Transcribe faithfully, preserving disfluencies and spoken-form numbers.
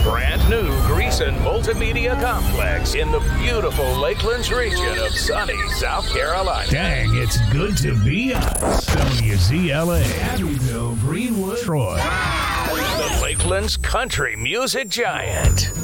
brand new Greason Multimedia Complex in the beautiful Lakelands region of sunny South Carolina. Dang, it's good to be us. W Z L A, Abbeville, Greenwood, Troy. The Lakelands country music giant.